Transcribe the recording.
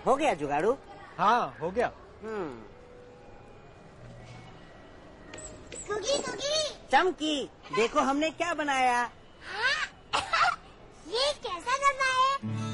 हो गया जुगाड़ू? हाँ हो गया। कुकी कुकी चमकी, देखो हमने क्या बनाया। हाँ? ये कैसा गधा है?